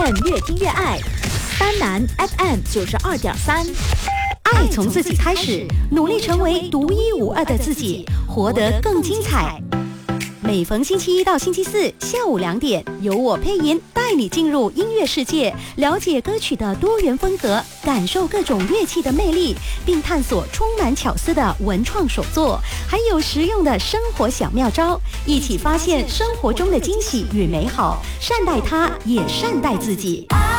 FM 越听越爱，丹南 FM 92.3。 爱从自己开始，努力成为独一无二的自己，活得更精彩。每逢星期一到星期四下午2点，由我配音带你进入音乐世界，了解歌曲的多元风格，感受各种乐器的魅力，并探索充满巧思的文创手作，还有实用的生活小妙招，一起发现生活中的惊喜与美好，善待它，也善待自己。